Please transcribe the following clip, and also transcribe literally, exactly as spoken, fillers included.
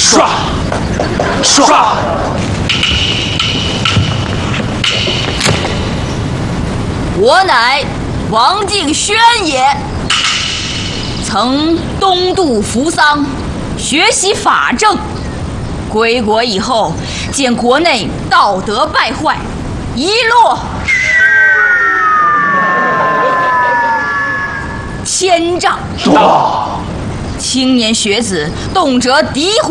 唰唰。 我乃王敬轩也，曾东渡扶桑，学习法政。归国以后，见国内道德败坏，一落千丈。青年学子动辄诋毁